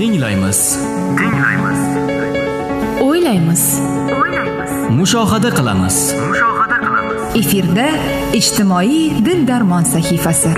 Tinglaymiz. O'ylaymiz. Mushohada qilamiz. Efirda ijtimoiy dil-darmon sahifasi.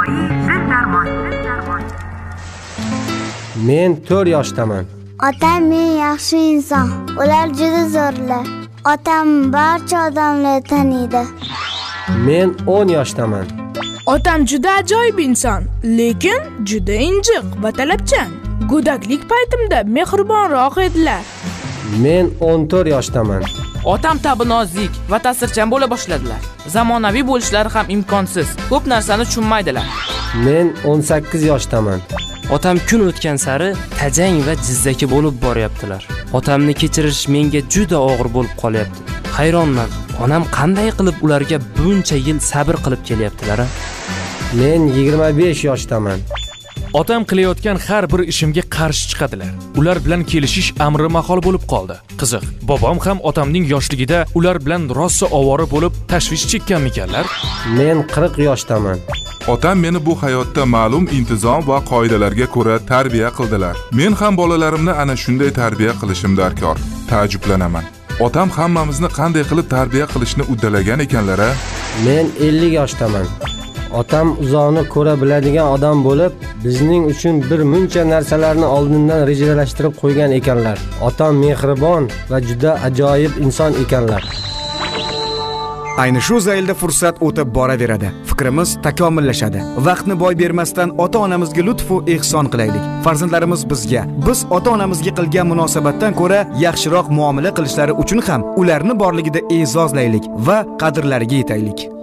Men 4 yoshdaman. Otam men yaxshi inson. Ular juda zo'rlar. Otam barcha odamlarni taniydi. Men 10 yoshdaman. Otam juda ajoyib inson, lekin juda injiq va talabchan. Go'daklik paytimda mehribonroq edilar. Men 14 yoshdaman. Otam tabinozik va ta'sirchan bo'la boshladilar. Zamonaviy bo'lishlari ham imkonsiz. Ko'p narsani tushunmaydilar. Men 18 yoshdaman. Otam kun o'tgan sari tajang va jizzaki bo'lib boryaptilar. Otamni kechirish menga juda og'ir bo'lib qolyapti. Hayronman. Onam qanday qilib ularga buncha yil sabr qilib kelyaptilar? Men 25 yoshdaman. Otam qilayotgan har bir ishimga qarshi chiqadilar. Ular bilan kelishish amri mahol bo'lib qoldi. Qiziq, bobom ham otamning yoshligida ular bilan rosa ovora bo'lib tashvish chekkanmikanlar? Men 40 yoshdaman. Otam meni bu hayotda ma'lum intizom va qoidalarga ko'ra tarbiya qildilar. Men ham bolalarimni ana shunday tarbiya qilishim darkor. Ta'jiblanaman. Otam hammamizni qanday qilib tarbiya qilishni uddalagan ekanlar? Men 50 yoshdaman. Otam uzoqni ko'ra biladigan odam bo'lib, bizning uchun bir muncha narsalarni oldindan rejalashtirib qo'ygan ekanlar. Otam mehribon va juda ajoyib inson ekanlar. Ayni shu zaylda fursat o'tib boraveradi. Fikrimiz takomillashadi. Vaqtni boy bermasdan ota-onamizga lutf va ehson qilaylik. Farzandlarimiz bizga, biz ota-onamizga qilgan munosabatdan ko'ra yaxshiroq muomala qilishlari uchun ham ularni borligida e'zozlaylik va qadrlariga yetaylik.